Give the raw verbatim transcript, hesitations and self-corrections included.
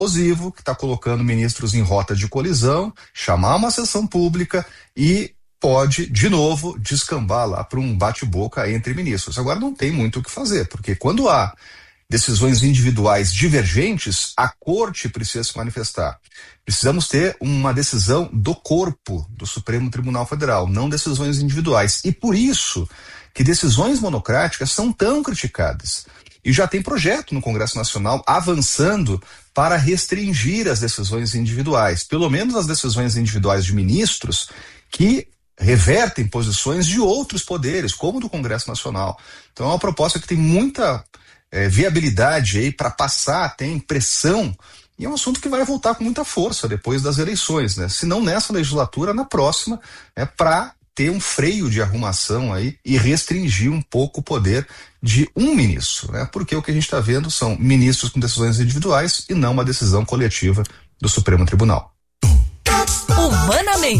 explosivo, que está colocando ministros em rota de colisão, chamar uma sessão pública e pode, de novo, descambar lá para um bate-boca entre ministros. Agora não tem muito o que fazer, porque quando há decisões individuais divergentes, a corte precisa se manifestar. Precisamos ter uma decisão do corpo do Supremo Tribunal Federal, não decisões individuais. E por isso que decisões monocráticas são tão criticadas. E já tem projeto no Congresso Nacional avançando para restringir as decisões individuais, pelo menos as decisões individuais de ministros que revertem posições de outros poderes, como do Congresso Nacional. Então é uma proposta que tem muita é, viabilidade aí para passar, tem pressão, e é um assunto que vai voltar com muita força depois das eleições, né? Se não nessa legislatura, na próxima, é para ter um freio de arrumação aí e restringir um pouco o poder de um ministro, né? Porque o que a gente está vendo são ministros com decisões individuais e não uma decisão coletiva do Supremo Tribunal. Humanamente.